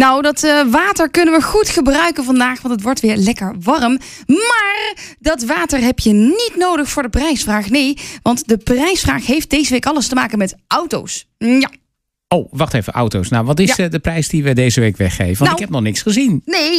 Nou, dat water kunnen we goed gebruiken vandaag, want het wordt weer lekker warm. Maar dat water heb je niet nodig voor de prijsvraag. Nee, want de prijsvraag heeft deze week alles te maken met auto's. Ja. Oh, wacht even, auto's. Nou, wat is de prijs die we deze week weggeven? Want ik heb nog niks gezien. Nee.